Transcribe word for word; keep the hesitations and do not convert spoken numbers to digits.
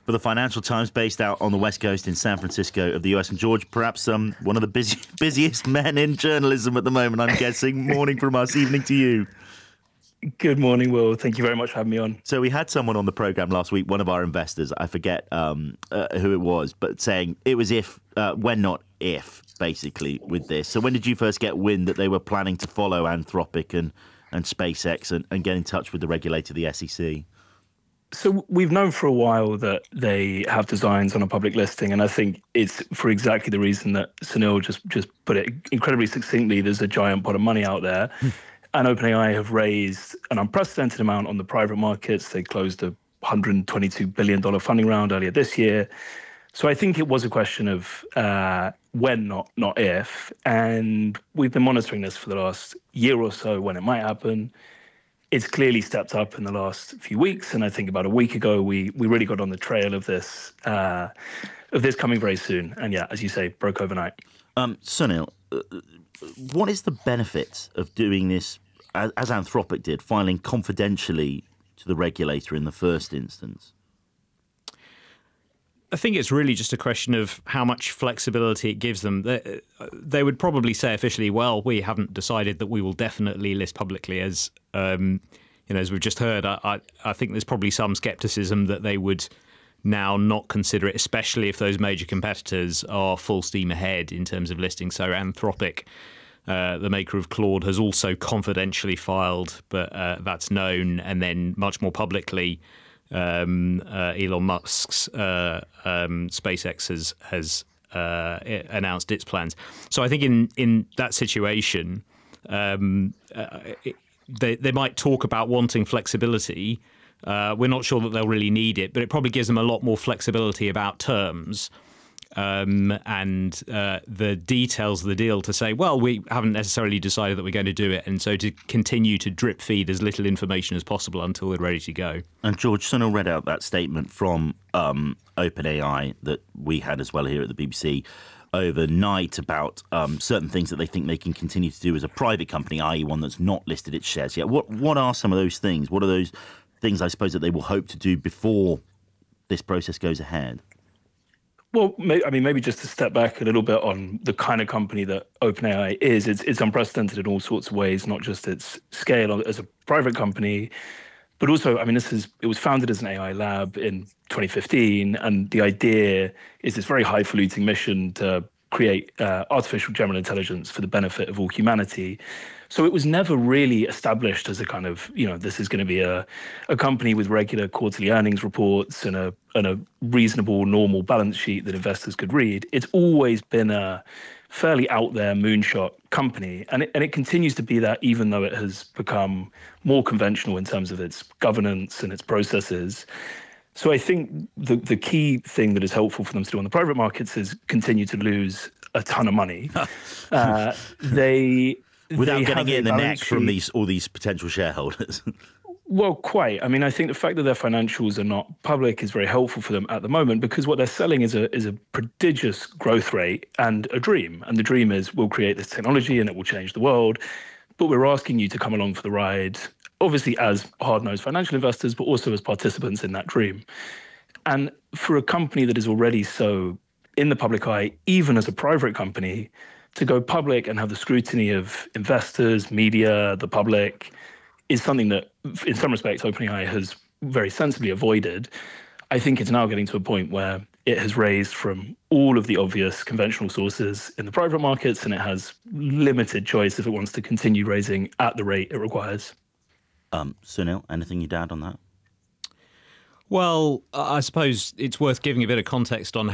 for the Financial Times, based out on the West Coast in San Francisco of the U S. And George, perhaps um, one of the busy, busiest men in journalism at the moment, I'm guessing. Morning from us, evening to you. Good morning, Will. Thank you very much for having me on. So we had someone on the programme last week, one of our investors, I forget um, uh, who it was, but saying it was if, uh, when not if, basically, with this. So when did you first get wind that they were planning to follow Anthropic and, and SpaceX and, and get in touch with the regulator, the S E C? So we've known for a while that they have designs on a public listing, and I think it's for exactly the reason that Sunil just, just put it incredibly succinctly. There's a giant pot of money out there. And OpenAI have raised an unprecedented amount on the private markets. They closed a one hundred twenty-two billion dollars funding round earlier this year. So I think it was a question of uh, when, not not if. And we've been monitoring this for the last year or so, when it might happen. It's clearly stepped up in the last few weeks. And I think about a week ago, we we really got on the trail of this, uh, of this coming very soon. And yeah, as you say, broke overnight. Um, Sunil, uh, what is the benefit of doing this, as, as Anthropic did, filing confidentially to the regulator in the first instance? I think it's really just a question of how much flexibility it gives them. They, they would probably say officially, well, we haven't decided that we will definitely list publicly, as um, you know, as we've just heard. I, I, I think there's probably some scepticism that they would now not consider it, especially if those major competitors are full steam ahead in terms of listing. So Anthropic, uh, the maker of Claude, has also confidentially filed, but uh, that's known. And then much more publicly, um, uh, Elon Musk's uh, um, SpaceX has, has uh, announced its plans. So I think in, in that situation, um, uh, it, they, they might talk about wanting flexibility. Uh, we're not sure that they'll really need it, but it probably gives them a lot more flexibility about terms um, and uh, the details of the deal to say, well, we haven't necessarily decided that we're going to do it. And so to continue to drip feed as little information as possible until we're ready to go. And George, Sunil read out that statement from um, OpenAI that we had as well here at the B B C overnight about um, certain things that they think they can continue to do as a private company, that is one that's not listed its shares yet. What, what are some of those things? What are those things, I suppose, that they will hope to do before this process goes ahead? Well, I mean, maybe just to step back a little bit on the kind of company that OpenAI is. It's, it's unprecedented in all sorts of ways, not just its scale as a private company, but also, I mean, this is it was founded as an A I lab in twenty fifteen, and the idea is this very highfalutin mission to create uh, artificial general intelligence for the benefit of all humanity. So it was never really established as a kind of, you know, this is going to be a, a company with regular quarterly earnings reports and a and a reasonable, normal balance sheet that investors could read. It's always been a fairly out there moonshot company. And it, and it continues to be that, even though it has become more conventional in terms of its governance and its processes. So I think the, the key thing that is helpful for them to do on the private markets is continue to lose a ton of money. uh, they... Without they getting it in the neck sheet. from these all these potential shareholders. Well, quite. I mean, I think the fact that their financials are not public is very helpful for them at the moment, because what they're selling is a is a prodigious growth rate and a dream. And the dream is, we'll create this technology and it will change the world. But we're asking you to come along for the ride, obviously as hard-nosed financial investors, but also as participants in that dream. And for a company that is already so in the public eye, even as a private company, to go public and have the scrutiny of investors, media, the public, is something that, in some respects, OpenAI has very sensibly avoided. I think it's now getting to a point where it has raised from all of the obvious conventional sources in the private markets, and it has limited choice if it wants to continue raising at the rate it requires. Um, Sunil, anything you'd add on that? Well, I suppose it's worth giving a bit of context on